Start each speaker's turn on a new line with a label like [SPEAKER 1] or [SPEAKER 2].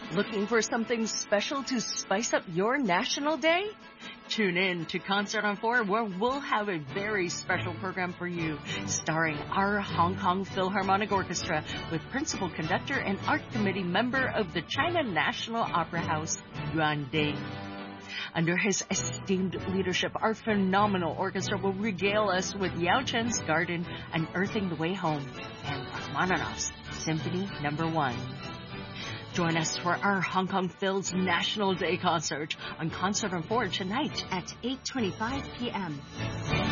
[SPEAKER 1] Looking for something special to spice up your National Day? Tune in to Concert on 4 where we'll have a very special program for you, starring our Hong Kong Philharmonic Orchestra with principal conductor and art committee member of the China National Opera House, Yuan Ding. Under his esteemed leadership, our phenomenal orchestra will regale us with Yao Chen's Garden, Unearthing the Way Home, and Rachmaninoff's Symphony No. 1. Join us for our Hong Kong Phil's National Day concert on Concert on 4 tonight at 8:25 p.m.